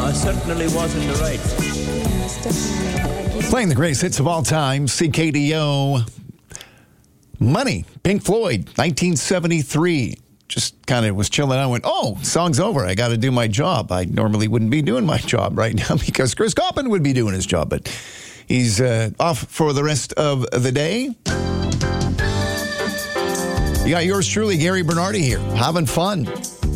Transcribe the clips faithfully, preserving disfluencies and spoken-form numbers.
I certainly was in the right. Playing the greatest hits of all time, C K D O. Money, Pink Floyd, nineteen seventy-three. Just kind of was chilling out and went, oh, song's over. I got to do my job. I normally wouldn't be doing my job right now because Chris Coppin would be doing his job, but he's uh, off for the rest of the day. You got yours truly, Gary Bernardi here, having fun.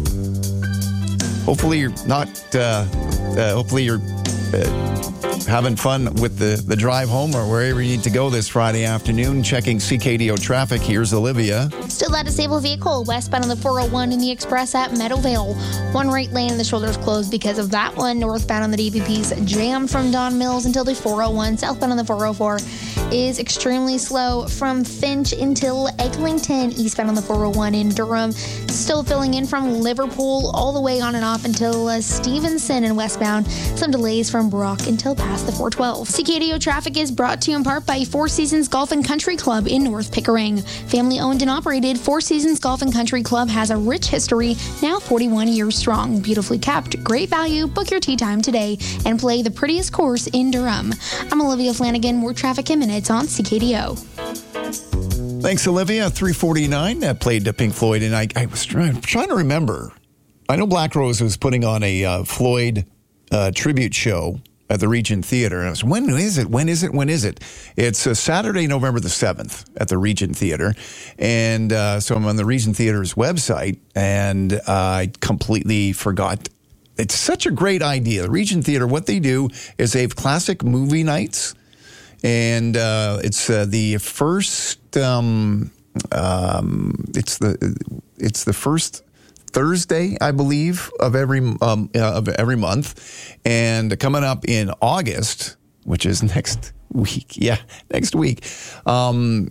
Hopefully you're not, uh, uh, hopefully you're uh, having fun with the, the drive home or wherever you need to go this Friday afternoon. Checking C K D O traffic. Here's Olivia. Still a disabled vehicle westbound on the four oh one in the Express at Meadowvale. One right lane in the shoulder's closed because of that one. Northbound on the D P P's jammed from Don Mills until the four oh one. Southbound on the four oh four is extremely slow from Finch until Eglinton. Eastbound on the four oh one in Durham. Still filling in from Liverpool all the way on and off until uh, Stevenson and westbound. Some delays from Brock until past the four twelve. C K D O traffic is brought to you in part by Four Seasons Golf and Country Club in North Pickering. Family owned and operated, Four Seasons Golf and Country Club has a rich history, now forty-one years strong. Beautifully kept, great value. Book your tee time today and play the prettiest course in Durham. I'm Olivia Flanagan. More traffic in minutes on C K D O. Thanks, Olivia. three forty-nine uh, played to Pink Floyd, and I, I was trying, trying to remember. I know Black Rose was putting on a uh, Floyd uh, tribute show at the Regent Theater. And I was, when is it? When is it? When is it? It's uh, Saturday, November the seventh at the Regent Theater. And uh, so I'm on the Regent Theater's website, and uh, I completely forgot. It's such a great idea. The Regent Theater, what they do is they have classic movie nights. And uh, it's uh, the first, um, um, it's the it's the first Thursday, I believe, of every um, uh, of every month, and coming up in August, which is next week, yeah, next week, um,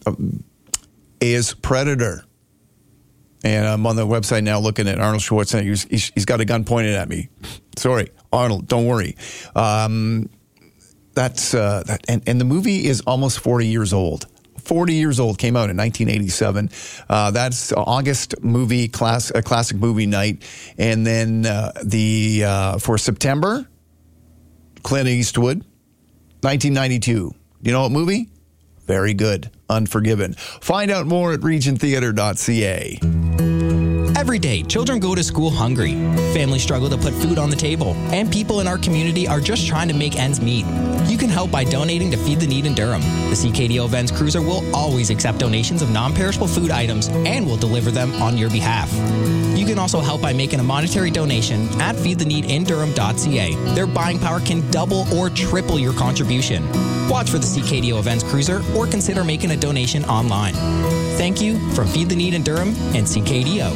is Predator. And I'm on the website now looking at Arnold Schwarzenegger. He's, he's, he's got a gun pointed at me. Sorry, Arnold, don't worry. Um, that's uh, that, and, and the movie is almost forty years old. forty years old, came out in nineteen eighty-seven. Uh, that's August movie, class, a classic movie night. And then uh, the uh, for September, Clint Eastwood, nineteen ninety-two. You know what movie? Very good. Unforgiven. Find out more at regent theater dot c a. Every day, children go to school hungry. Families struggle to put food on the table. And people in our community are just trying to make ends meet. You can help by donating to Feed the Need in Durham. The C K D O Vents Cruiser will always accept donations of non-perishable food items and will deliver them on your behalf. You can also help by making a monetary donation at feed the need in durham dot c a. Their buying power can double or triple your contribution. Watch for the C K D O Events Cruiser or consider making a donation online. Thank you from Feed the Need in Durham and C K D O.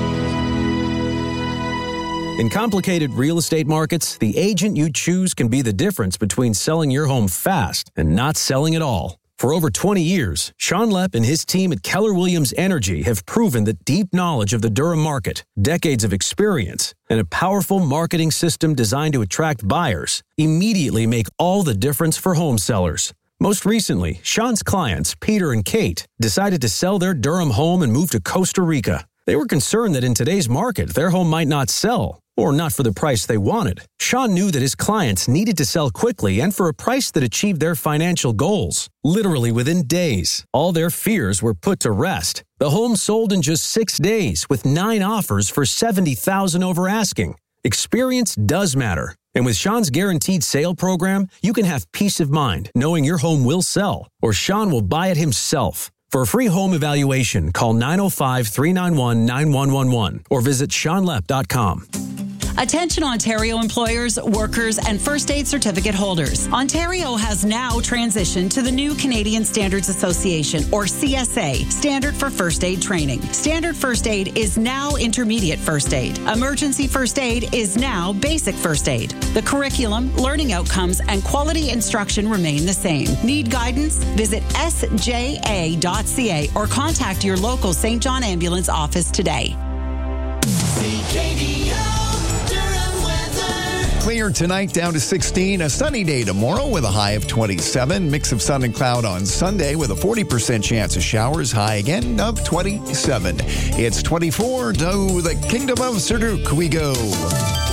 In complicated real estate markets, the agent you choose can be the difference between selling your home fast and not selling at all. For over twenty years, Sean Lepp and his team at Keller Williams Energy have proven that deep knowledge of the Durham market, decades of experience, and a powerful marketing system designed to attract buyers immediately make all the difference for home sellers. Most recently, Sean's clients, Peter and Kate, decided to sell their Durham home and move to Costa Rica. They were concerned that in today's market, their home might not sell, or not for the price they wanted. Sean knew that his clients needed to sell quickly and for a price that achieved their financial goals. Literally within days, all their fears were put to rest. The home sold in just six days with nine offers for seventy thousand dollars over asking. Experience does matter. And with Sean's Guaranteed Sale program, you can have peace of mind knowing your home will sell, or Sean will buy it himself. For a free home evaluation, call nine oh five, three nine one, nine one one one or visit sean lepp dot com. Attention Ontario employers, workers, and first aid certificate holders. Ontario has now transitioned to the new Canadian Standards Association, or C S A, Standard for First Aid Training. Standard First Aid is now Intermediate First Aid. Emergency First Aid is now Basic First Aid. The curriculum, learning outcomes, and quality instruction remain the same. Need guidance? Visit s j a dot c a or contact your local Saint John Ambulance office today. C K D O. Clear tonight, down to sixteen. A sunny day tomorrow with a high of twenty-seven. Mix of sun and cloud on Sunday with a forty percent chance of showers. High again of twenty-seven. It's twenty-four. To the Kingdom of Sir Duke we go.